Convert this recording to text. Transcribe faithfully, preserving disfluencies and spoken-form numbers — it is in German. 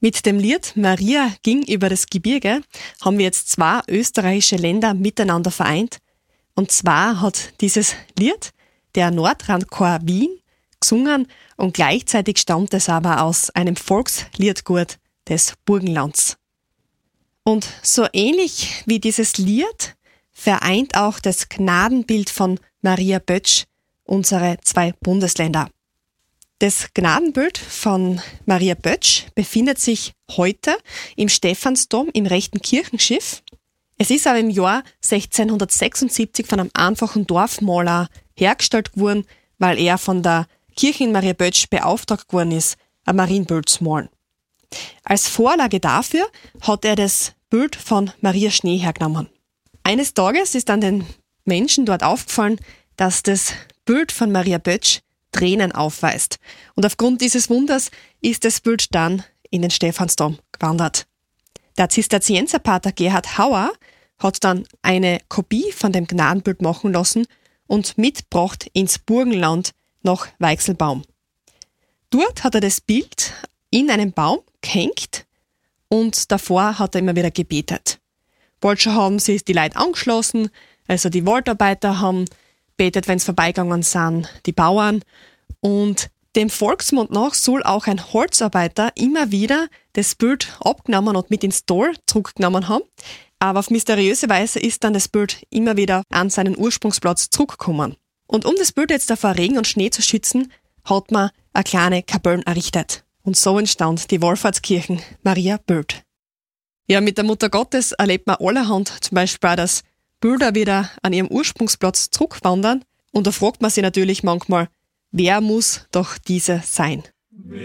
Mit dem Lied Maria ging über das Gebirge haben wir jetzt zwei österreichische Länder miteinander vereint. Und zwar hat dieses Lied der Nordrandchor Wien gesungen und gleichzeitig stammt es aber aus einem Volksliedgut des Burgenlands. Und so ähnlich wie dieses Lied vereint auch das Gnadenbild von Maria Bötsch unsere zwei Bundesländer. Das Gnadenbild von Maria Bötsch befindet sich heute im Stephansdom im rechten Kirchenschiff. Es ist aber im Jahr sechzehnhundertsechsundsiebzig von einem einfachen Dorfmaler hergestellt worden, weil er von der Kirche in Maria Bötsch beauftragt worden ist, ein Marienbild zu malen. Als Vorlage dafür hat er das Bild von Maria Schnee hergenommen. Eines Tages ist dann den Menschen dort aufgefallen, dass das Bild von Maria Bötsch Tränen aufweist. Und aufgrund dieses Wunders ist das Bild dann in den Stephansdom gewandert. Der Zisterzienserpater Gerhard Hauer hat dann eine Kopie von dem Gnadenbild machen lassen und mitgebracht ins Burgenland nach Weichselbaum. Dort hat er das Bild in einen Baum gehängt und davor hat er immer wieder gebetet. Bald schon haben sich die Leute angeschlossen, also die Waldarbeiter haben betet, wenn sie vorbeigegangen sind, die Bauern. Und dem Volksmund nach soll auch ein Holzarbeiter immer wieder das Bild abgenommen und mit ins Tal zurückgenommen haben. Aber auf mysteriöse Weise ist dann das Bild immer wieder an seinen Ursprungsplatz zurückgekommen. Und um das Bild jetzt vor Regen und Schnee zu schützen, hat man eine kleine Kapelle errichtet. Und so entstand die Wallfahrtskirche Maria Bild. Ja, mit der Mutter Gottes erlebt man allerhand, zum Beispiel auch, dass Bilder wieder an ihrem Ursprungsplatz zurückwandern. Und da fragt man sich natürlich manchmal, wer muss doch diese sein?